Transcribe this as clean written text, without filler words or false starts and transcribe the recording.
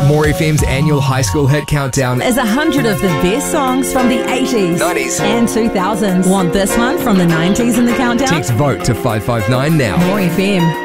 More FM's annual high school hit countdown There's 100 of the best songs from the 80s, 90s and 2000s. Want this one from the 90s in the countdown? Text VOTE to 559 now. More FM.